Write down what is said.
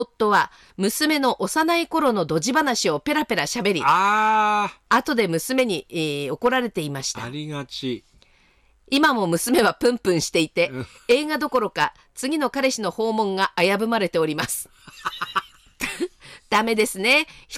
夫は娘の幼い頃のドジ話をペラペラ喋り、 あ後で娘に、怒られていましあ、あた。 りがち。 今も娘はプンプンしていてうん、 映画どころか次の彼氏の訪問が危ぶまれております。ダメですね。